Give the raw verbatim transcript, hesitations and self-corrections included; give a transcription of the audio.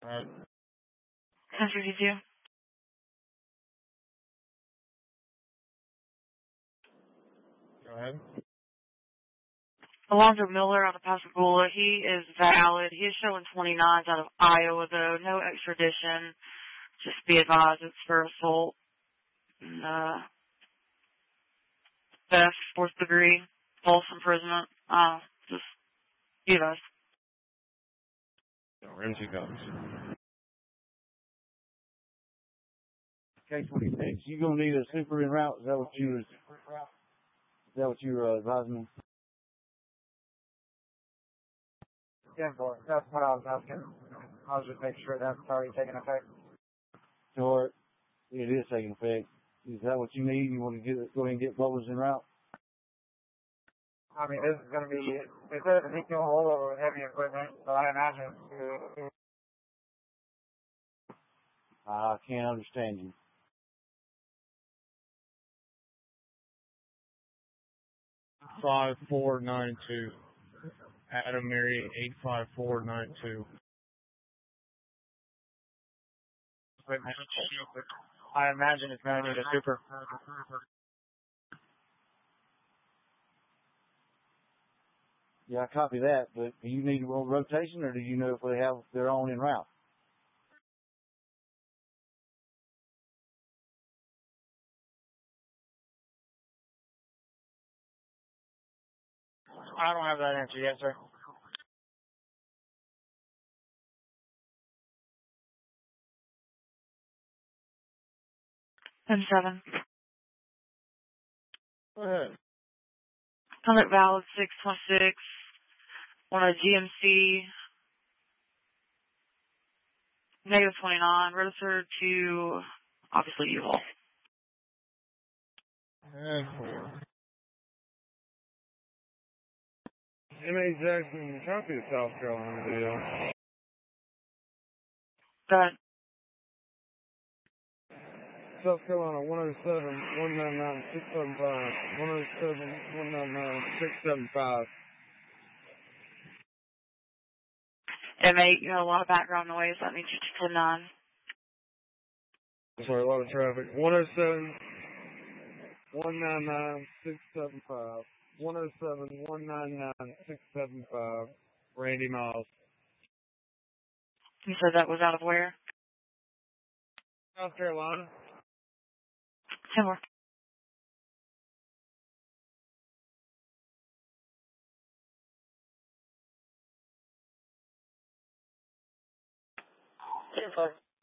Alright. ten fifty-two. Go ahead. Alonzo Miller out of Pascagoula. He is valid. He is showing twenty-nines out of Iowa, though. No extradition. Just be advised it's for assault and uh, theft, fourth degree, false imprisonment. Uh, just be advised. Ramsey comes. K twenty-six, you gonna need a super en route? Is that what you was? Is that what you were uh, advising me? Yeah, boy. That's what I was asking. I was just making sure that's already taken effect. Or it is taking effect. Is that what you need? You want to get go ahead and get bubbles en route? I mean, this is going to be, they said it's a Ezekiel holdover with heavy equipment, so I imagine uh, I can't understand you. Five four nine two. Adam Mary eight five four nine two. I imagine it's going to need a super. Yeah, I copy that, but do you need a rotation, or do you know if they have their own en route? I don't have that answer yet, sir. ten seven. Go ahead. Conduct valid six twenty-six. On a G M C. Negative twenty-nine. Registered to, obviously, U-Haul. And four. M A Jackson, copy of South Carolina deal. Go ahead. South Carolina one oh seven, one nine nine, six seven five. one oh seven, one nine nine, six seven five. M eight, you got a lot of background noise. That means you're ten nine. Sorry, a lot of traffic. one oh seven, one nine nine, six seven five. one oh seven, one nine nine, six seven five. Randy Miles. You said that was out of where? South Carolina. ten more. ten four.